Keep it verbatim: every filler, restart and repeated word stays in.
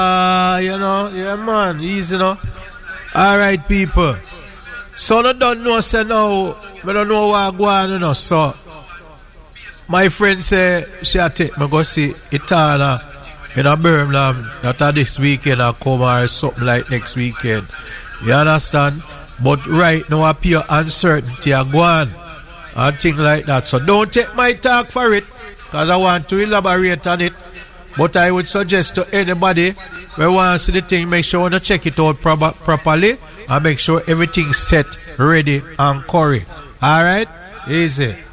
Uh, you know, yeah, man, easy, you know. All right, people. So, I don't know, say now, I don't know what I go on, you know, so. My friend say, she a take me go see Itana in a Birmingham, not this weekend, I come or something like next weekend. You understand? But right now, appear uncertainty, I go on, and things like that. So, don't take my talk for it, because I want to elaborate on it. But I would suggest to anybody who wants to see the thing, make sure you check it out pro- properly and make sure everything's set, ready, and curry. Alright? Easy.